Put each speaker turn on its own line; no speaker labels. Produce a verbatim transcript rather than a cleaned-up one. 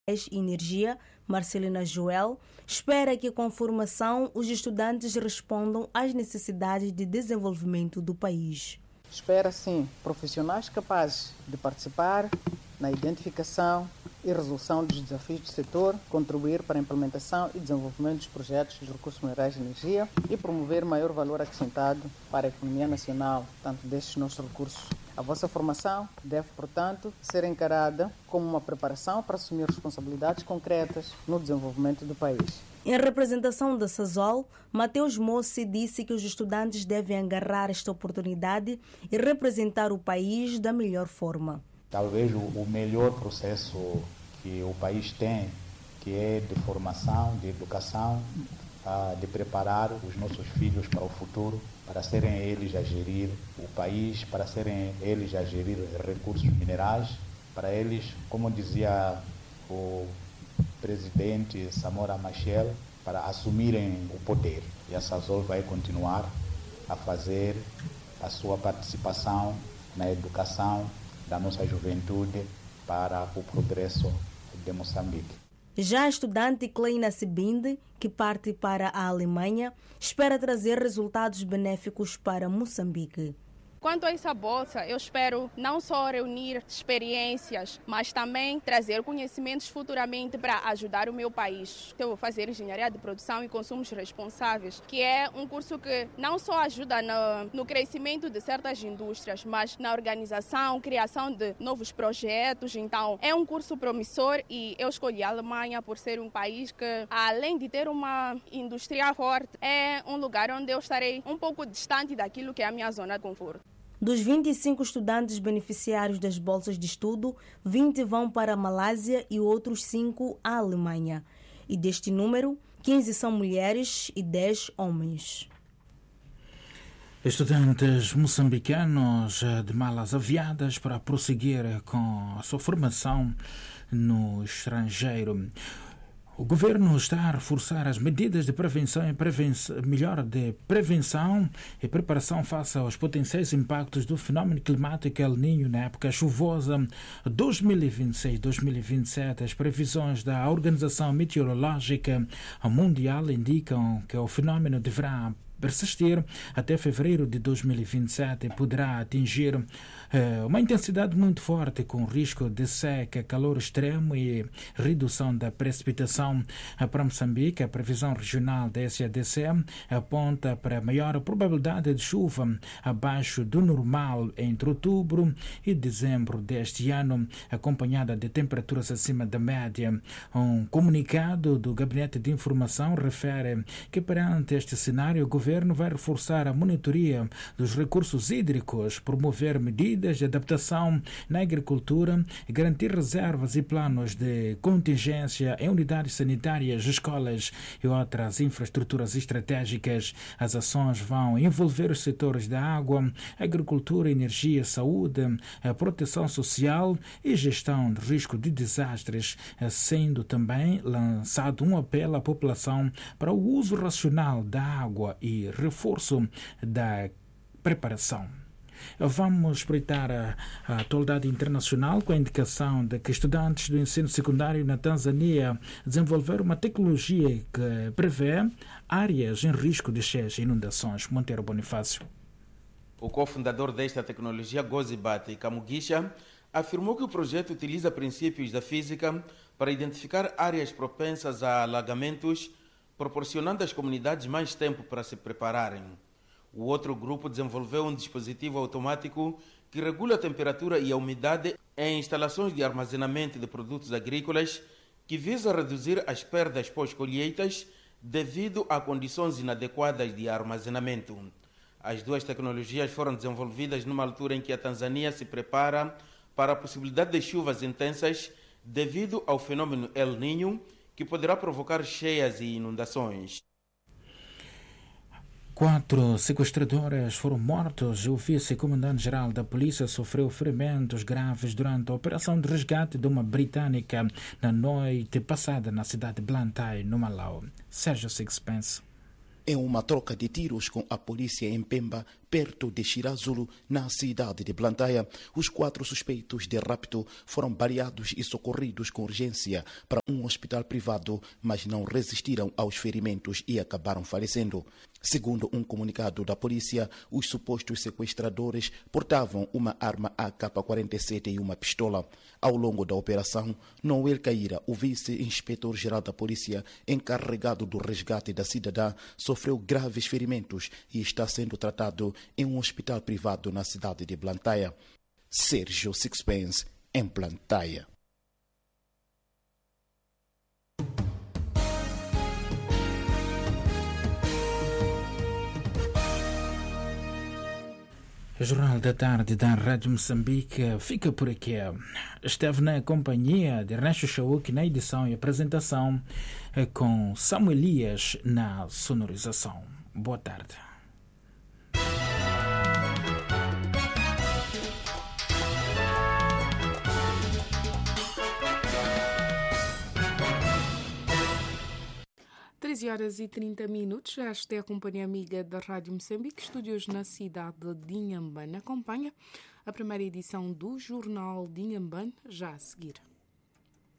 e Energia, Marcelina Joel, espera que com formação os estudantes respondam às necessidades de desenvolvimento do país.
Espera, sim, profissionais capazes de participar na identificação e resolução dos desafios do setor, contribuir para a implementação e desenvolvimento dos projetos dos recursos minerais de energia e promover maior valor acrescentado para a economia nacional, tanto destes nossos recursos. A vossa formação deve, portanto, ser encarada como uma preparação para assumir responsabilidades concretas no desenvolvimento do país.
Em representação da SASOL, Mateus Mossi disse que os estudantes devem agarrar esta oportunidade e representar o país da melhor forma.
Talvez o melhor processo que o país tem, que é de formação, de educação, de preparar os nossos filhos para o futuro, para serem eles a gerir o país, para serem eles a gerir recursos minerais, para eles, como dizia o presidente Samora Machel, para assumirem o poder. E a SASOL vai continuar a fazer a sua participação na educação da nossa juventude para o progresso de Moçambique.
Já a estudante Kleina Sibinde, que parte para a Alemanha, espera trazer resultados benéficos para Moçambique.
Quanto a essa bolsa, eu espero não só reunir experiências, mas também trazer conhecimentos futuramente para ajudar o meu país. Eu vou fazer engenharia de produção e consumos responsáveis, que é um curso que não só ajuda no, no crescimento de certas indústrias, mas na organização, criação de novos projetos. Então, é um curso promissor e eu escolhi a Alemanha por ser um país que, além de ter uma indústria forte, é um lugar onde eu estarei um pouco distante daquilo que é a minha zona de conforto.
Dos vinte e cinco estudantes beneficiários das bolsas de estudo, vinte vão para a Malásia e outros cinco à Alemanha. E deste número, quinze são mulheres e dez homens.
Estudantes moçambicanos de malas aviadas para prosseguir com a sua formação no estrangeiro. O governo está a reforçar as medidas de prevenção e prevenção, melhor de prevenção e preparação face aos potenciais impactos do fenómeno climático El Niño na época chuvosa dois mil e vinte e seis dois mil e vinte e sete. As previsões da Organização Meteorológica Mundial indicam que o fenómeno deverá persistir até fevereiro de dois mil e vinte e sete e poderá atingir eh, uma intensidade muito forte, com risco de seca, calor extremo e redução da precipitação. Para Moçambique, a previsão regional da S A D C aponta para maior probabilidade de chuva abaixo do normal entre outubro e dezembro deste ano, acompanhada de temperaturas acima da média. Um comunicado do Gabinete de Informação refere que, perante este cenário, o governo O governo vai reforçar a monitoria dos recursos hídricos, promover medidas de adaptação na agricultura, garantir reservas e planos de contingência em unidades sanitárias, escolas e outras infraestruturas estratégicas. As ações vão envolver os setores da água, agricultura, energia, saúde, a proteção social e gestão de risco de desastres, sendo também lançado um apelo à população para o uso racional da água e reforço da preparação. Vamos espreitar a, a atualidade internacional com a indicação de que estudantes do ensino secundário na Tanzânia desenvolveram uma tecnologia que prevê áreas em risco de cheias e inundações. Monteiro Bonifácio.
O cofundador desta tecnologia, Gozibate Kamugisha, afirmou que o projeto utiliza princípios da física para identificar áreas propensas a alagamentos, proporcionando às comunidades mais tempo para se prepararem. O outro grupo desenvolveu um dispositivo automático que regula a temperatura e a umidade em instalações de armazenamento de produtos agrícolas, que visa reduzir as perdas pós-colheitas devido a condições inadequadas de armazenamento. As duas tecnologias foram desenvolvidas numa altura em que a Tanzânia se prepara para a possibilidade de chuvas intensas devido ao fenômeno El Niño, que poderá provocar cheias e inundações.
Quatro sequestradores foram mortos e o vice-comandante-geral da polícia sofreu ferimentos graves durante a operação de resgate de uma britânica na noite passada na cidade de Blantyre, no Malau. Sérgio Sixpence.
Em uma troca de tiros com a polícia em Pemba, perto de Chirazulo, na cidade de Blantyre. Os quatro suspeitos de rapto foram baleados e socorridos com urgência para um hospital privado, mas não resistiram aos ferimentos e acabaram falecendo. Segundo um comunicado da polícia, os supostos sequestradores portavam uma arma A K quarenta e sete e uma pistola. Ao longo da operação, Noel Caíra, o vice-inspetor-geral da polícia encarregado do resgate da cidadã, sofreu graves ferimentos e está sendo tratado em um hospital privado na cidade de Blantyre. Sérgio Sixpence, em Blantyre.
O Jornal da Tarde da Rádio Moçambique fica por aqui. Esteve na companhia de Ernesto Chauk na edição e apresentação, com Samuel Elias na sonorização. Boa tarde.
treze horas e trinta minutos, esta é a companhia amiga da Rádio Moçambique, estúdios na cidade de Inhambane. Acompanha a primeira edição do Jornal de Inhambane, já a seguir.